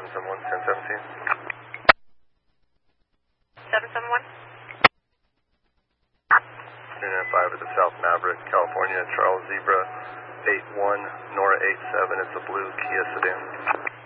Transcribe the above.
771, 1017. 771. Unit 5 at the South Maverick, California, Charles Zebra 81, Nora 87. It's a blue Kia sedan.